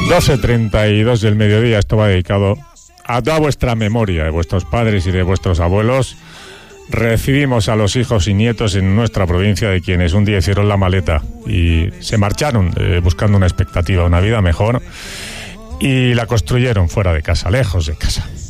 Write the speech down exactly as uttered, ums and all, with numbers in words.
doce treinta y dos del mediodía, esto va dedicado a toda vuestra memoria de vuestros padres y de vuestros abuelos. Recibimos a los hijos y nietos en nuestra provincia de quienes un día hicieron la maleta y se marcharon eh, buscando una expectativa, una vida mejor, y la construyeron fuera de casa, lejos de casa.